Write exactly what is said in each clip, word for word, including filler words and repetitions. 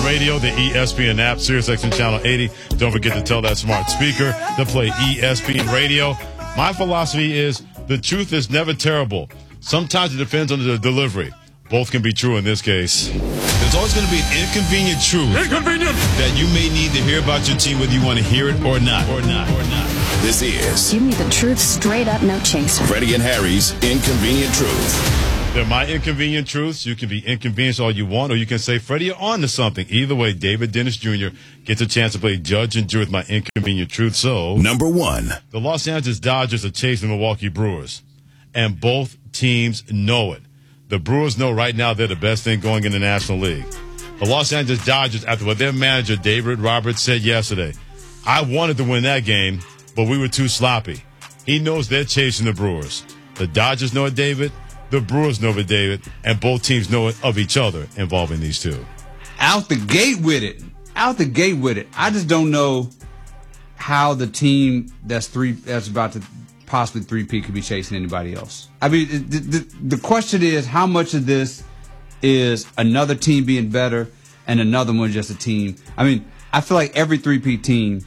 Radio, the E S P N app, SiriusXM Channel eighty. Don't forget to tell that smart speaker to play E S P N Radio. My philosophy is the truth is never terrible. Sometimes it depends on the delivery. Both can be true in this case. There's always going to be an inconvenient truth Inconvenient! that you may need to hear about your team, whether you want to hear it or not. Or not. Or not. This is Give me the truth straight up, no chaser. Freddie and Harry's Inconvenient Truth. They're my inconvenient truths. You can be inconvenienced all you want, or you can say, Freddie, you're on to something. Either way, David Dennis Junior gets a chance to play judge and jury with my inconvenient truth. So, Number one. the Los Angeles Dodgers are chasing the Milwaukee Brewers, and both teams know it. The Brewers know right now they're the best thing going in the National League. The Los Angeles Dodgers, after what their manager, David Roberts, said yesterday, I wanted to win that game, but we were too sloppy. He knows they're chasing the Brewers. The Dodgers know it, David. The Brewers know it, David. And both teams know it of each other involving these two. Out the gate with it. Out the gate with it. I just don't know how the team that's three that's about to possibly three-peat could be chasing anybody else. I mean, the, the, the question is, how much of this is another team being better and another one just a team? I mean, I feel like every three-peat team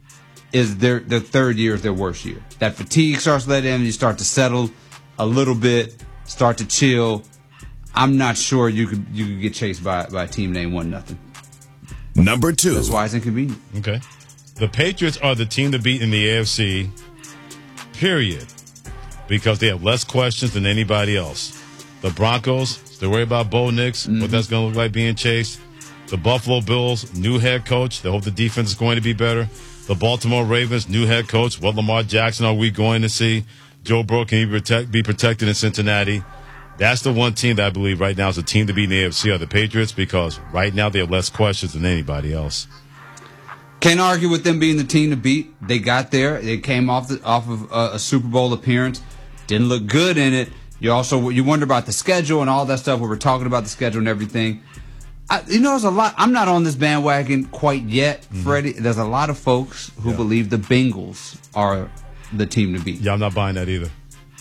is their their third year is their worst year. That fatigue starts to let in and you start to settle a little bit, start to chill. I'm not sure you could you could get chased by, by a team named one nothing. Number two. That's why it's inconvenient. Okay. The Patriots are the team to beat in the A F C, period, because they have less questions than anybody else. The Broncos, they worry about Bo Nix, mm-hmm. what that's going to look like being chased. The Buffalo Bills, new head coach. They hope the defense is going to be better. The Baltimore Ravens, new head coach. What Lamar Jackson are we going to see? Joe Burrow, can he protect, be protected in Cincinnati? That's the one team that I believe right now is a team to beat in the A F C are the Patriots, because right now they have less questions than anybody else. Can't argue with them being the team to beat. They got there. They came off the, off of a, a Super Bowl appearance. Didn't look good in it. You also you wonder about the schedule and all that stuff. We were talking about the schedule and everything. I, you know, there's a lot. I'm not on this bandwagon quite yet, mm-hmm. Freddie. There's a lot of folks who yeah. believe the Bengals are the team to beat. Yeah, I'm not buying that either.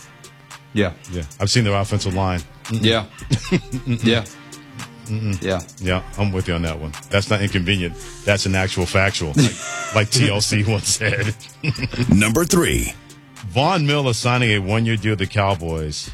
Yeah, yeah. I've seen their offensive line. Mm-mm. Yeah, yeah. Mm-mm. Yeah. Yeah, I'm with you on that one. That's not inconvenient. That's an actual factual, like, like T L C once said. Number three. Von Miller signing a one-year deal with the Cowboys,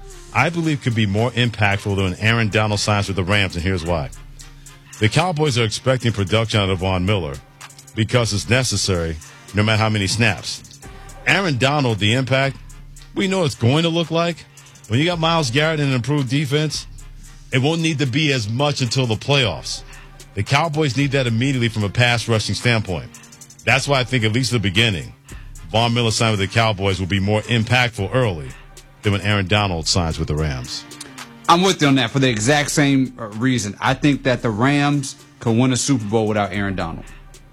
I believe, could be more impactful than Aaron Donald signs with the Rams, and here's why. The Cowboys are expecting production out of Von Miller because it's necessary, no matter how many snaps. Aaron Donald, the impact, we know it's going to look like. When you got Myles Garrett and an improved defense, it won't need to be as much until the playoffs. The Cowboys need that immediately from a pass rushing standpoint. That's why I think, at least at the beginning, Von Miller signing with the Cowboys will be more impactful early than when Aaron Donald signs with the Rams. I'm with you on that for the exact same reason. I think that the Rams could win a Super Bowl without Aaron Donald.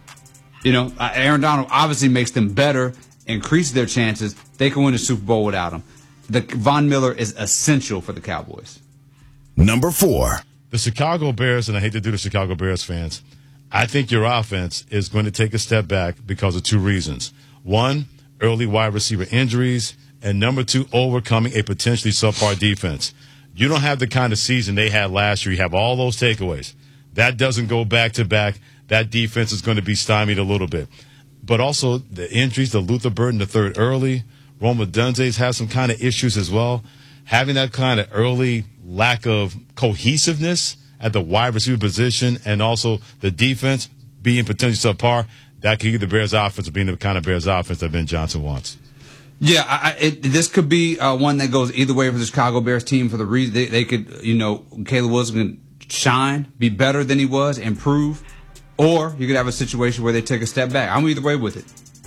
You know, Aaron Donald obviously makes them better, increases their chances. They can win a Super Bowl without him. The Von Miller is essential for the Cowboys. Number four. The Chicago Bears, and I hate to do the Chicago Bears fans, I think your offense is going to take a step back because of two reasons. One, early wide receiver injuries, and number two, overcoming a potentially subpar defense. You don't have the kind of season they had last year. You have all those takeaways. That doesn't go back-to-back. That defense is going to be stymied a little bit. But also the injuries, the Luther Burden the third early. Roma Dunze's has some kind of issues as well. Having that kind of early lack of cohesiveness at the wide receiver position and also the defense being potentially subpar, that could either the Bears offense or being the kind of Bears offense that Ben Johnson wants. Yeah, I, it, this could be uh, one that goes either way for the Chicago Bears team for the reason they, they could, you know, Caleb Wilson can shine, be better than he was, improve, or you could have a situation where they take a step back. I'm either way with it.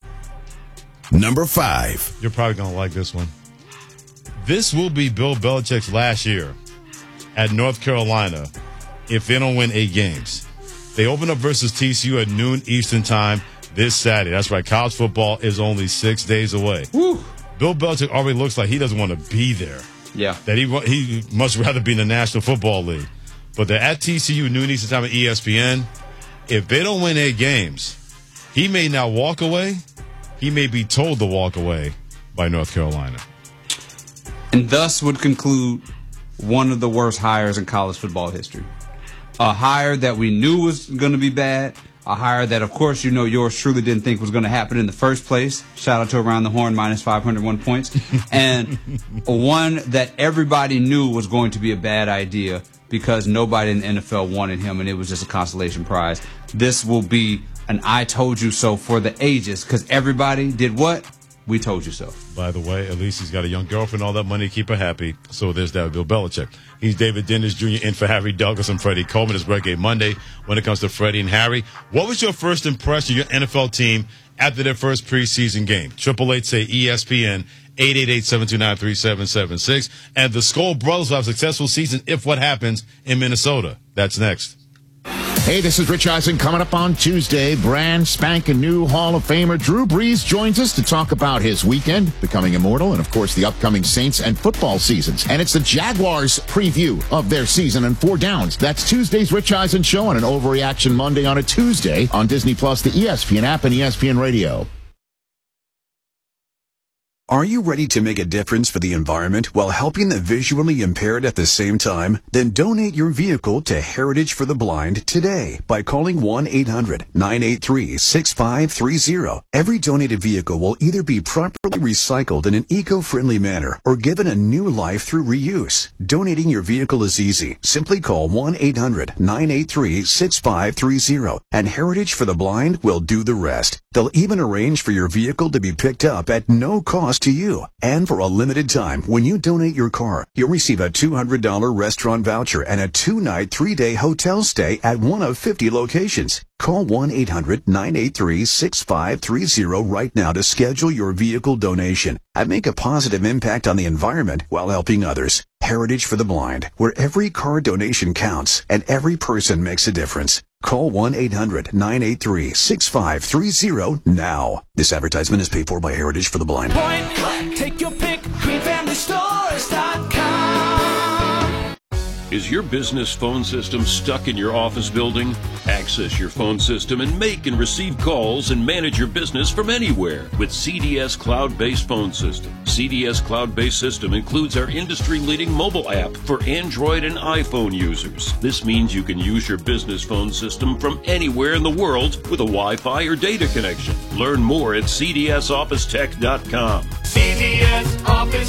Number five. You're probably going to like this one. This will be Bill Belichick's last year at North Carolina if they don't win eight games. They open up versus T C U at noon Eastern time this Saturday. That's right. College football is only six days away. Woo. Bill Belichick already looks like he doesn't want to be there. Yeah. That he he must rather be in the National Football League. But they're at T C U noon Eastern time at E S P N. If they don't win eight games, he may now walk away. He may be told to walk away by North Carolina. And thus would conclude one of the worst hires in college football history. a hire that we knew was going to be bad, a hire that, of course, you know, yours truly didn't think was going to happen in the first place. Shout out to Around the Horn, minus five hundred one points. And one that everybody knew was going to be a bad idea because nobody in the N F L wanted him, and it was just a consolation prize. This will be an I told you so for the ages because everybody did what? We told you so. By the way, at least he's got a young girlfriend, all that money to keep her happy. So there's that, Bill Belichick. He's David Dennis Junior in for Harry Douglas and Freddie Coleman. It's birthday Monday when it comes to Freddie and Harry. What was your first impression of your N F L team after their first preseason game? Triple eight say E S P N, eight eight eight, seven two nine, three seven seven six. And the Skoll brothers will have a successful season if what happens in Minnesota. That's next. Hey, this is Rich Eisen. Coming up on Tuesday, brand spanking new Hall of Famer Drew Brees joins us to talk about his weekend, becoming immortal, and, of course, the upcoming Saints and football seasons. And it's the Jaguars' preview of their season and four downs. That's Tuesday's Rich Eisen Show on an Overreaction Monday on a Tuesday on Disney Plus, the E S P N app, and E S P N Radio. Are you ready to make a difference for the environment while helping the visually impaired at the same time? Then donate your vehicle to Heritage for the Blind today by calling one eight hundred, nine eight three, six five three zero. Every donated vehicle will either be properly recycled in an eco-friendly manner or given a new life through reuse. Donating your vehicle is easy. Simply call one eight hundred, nine eight three, six five three zero and Heritage for the Blind will do the rest. They'll even arrange for your vehicle to be picked up at no cost to you. And for a limited time, when you donate your car, you'll receive a two hundred dollars restaurant voucher and a two-night, three-day hotel stay at one of fifty locations. Call one eight hundred, nine eight three, six five three zero right now to schedule your vehicle donation and make a positive impact on the environment while helping others. Heritage for the Blind, where every car donation counts and every person makes a difference. Call one eight hundred, nine eight three, six five three zero now. This advertisement is paid for by Heritage for the Blind. Point, take your pick, green family stores dot com. Is your business phone system stuck in your office building? Access your phone system and make and receive calls and manage your business from anywhere with C D S Cloud-Based Phone System. C D S Cloud-Based System includes our industry-leading mobile app for Android and iPhone users. This means you can use your business phone system from anywhere in the world with a Wi-Fi or data connection. Learn more at C D S office tech dot com. C D S Office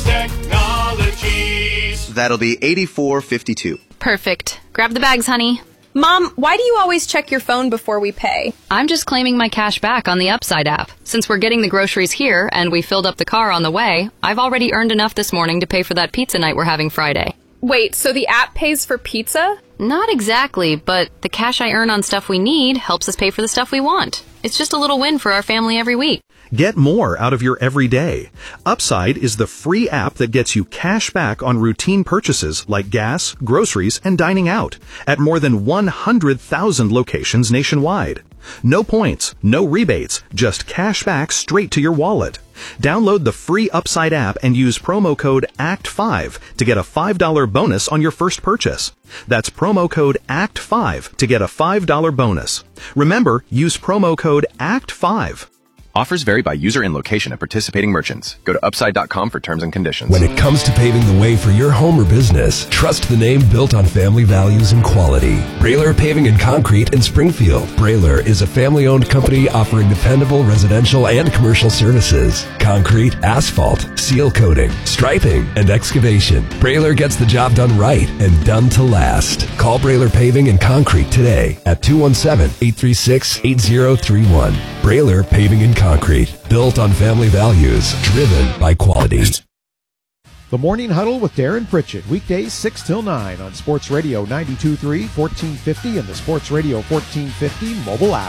Technologies. That'll be eighty-four fifty-two. Perfect. Grab the bags, honey. Mom, why do you always check your phone before we pay? I'm just claiming my cash back on the Upside app. Since we're getting the groceries here and we filled up the car on the way, I've already earned enough this morning to pay for that pizza night we're having Friday. Wait, so the app pays for pizza? Not exactly, but the cash I earn on stuff we need helps us pay for the stuff we want. It's just a little win for our family every week. Get more out of your everyday. Upside is the free app that gets you cash back on routine purchases like gas, groceries, and dining out at more than one hundred thousand locations nationwide. No points, no rebates, just cash back straight to your wallet. Download the free Upside app and use promo code A C T five to get a five dollars bonus on your first purchase. That's promo code A C T five to get a five dollars bonus. Remember, use promo code A C T five. Offers vary by user and location at participating merchants. Go to upside dot com for terms and conditions. When it comes to paving the way for your home or business, trust the name built on family values and quality. Brailer Paving and Concrete in Springfield. Brailer is a family-owned company offering dependable residential and commercial services. Concrete, asphalt, seal coating, striping, and excavation. Brailer gets the job done right and done to last. Call Brailer Paving and Concrete today at two one seven, eight three six, eight zero three one. Brailer Paving and Concrete, built on family values, driven by quality. The Morning Huddle with Darren Pritchett, weekdays six till nine on Sports Radio ninety-two point three, fourteen fifty, and the Sports Radio fourteen fifty mobile app.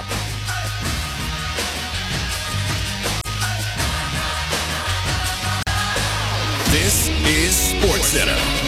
This is SportsCenter.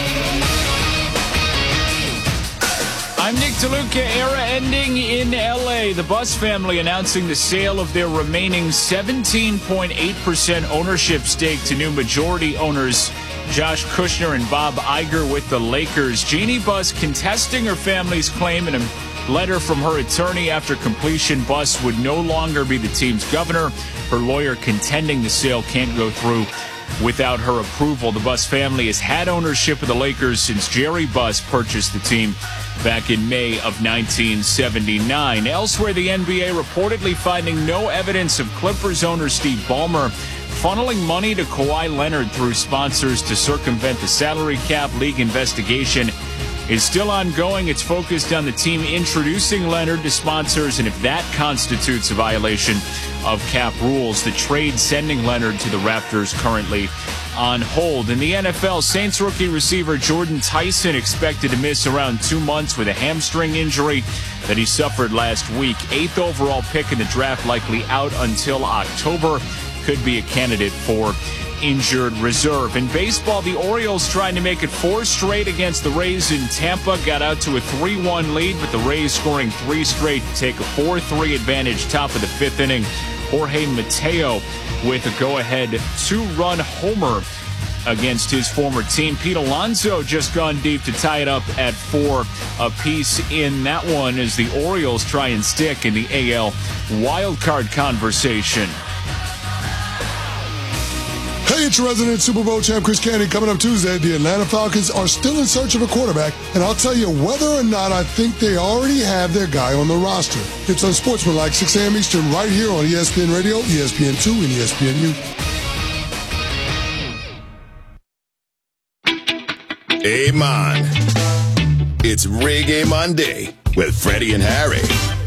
I'm Nick DeLuca. Era ending in L A. The Buss family announcing the sale of their remaining seventeen point eight percent ownership stake to new majority owners Josh Kushner and Bob Iger with the Lakers. Jeannie Buss contesting her family's claim in a letter from her attorney after completion. Buss would no longer be the team's governor. Her lawyer contending the sale can't go through without her approval. The Buss family has had ownership of the Lakers since Jerry Buss purchased the team back in May of nineteen seventy-nine. Elsewhere, the N B A reportedly finding no evidence of Clippers owner Steve Ballmer funneling money to Kawhi Leonard through sponsors to circumvent the salary cap. League investigation is still ongoing. It's focused on the team introducing Leonard to sponsors, and if that constitutes a violation of cap rules, the trade sending Leonard to the Raptors currently on hold. In the N F L, Saints rookie receiver Jordan Tyson expected to miss around two months with a hamstring injury that he suffered last week. Eighth overall pick in the draft, likely out until October. Could be a candidate for injured reserve. In baseball, the Orioles trying to make it four straight against the Rays in Tampa. Got out to a three one lead, but the Rays scoring three straight to take a four three advantage top of the fifth inning. Jorge Mateo with a go-ahead two-run homer against his former team. Pete Alonso just gone deep to tie it up at four apiece in that one as the Orioles try and stick in the A L wildcard conversation. Hey, it's your resident Super Bowl champ Chris Candy. Coming up Tuesday, the Atlanta Falcons are still in search of a quarterback, and I'll tell you whether or not I think they already have their guy on the roster. It's Unsportsmanlike, six a.m. Eastern, right here on E S P N Radio, E S P N two, and E S P N U. Hey, man. It's Reggae Monday with Freddie and Harry.